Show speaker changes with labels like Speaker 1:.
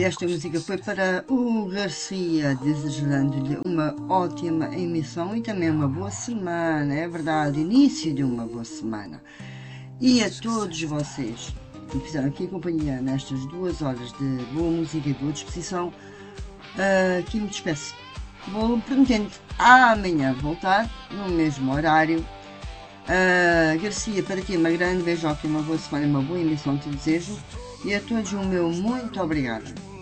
Speaker 1: E esta música foi para o Garcia, desejando-lhe uma ótima emissão e também uma boa semana, é verdade, início de uma boa semana. E a todos vocês que me fizeram aqui companhia nestas 2 horas de boa música e boa disposição, aqui me despeço. Vou prometendo amanhã voltar no mesmo horário. Garcia, para ti uma grande beijoca e uma boa semana, uma boa emissão te desejo, e a todos o meu muito obrigado.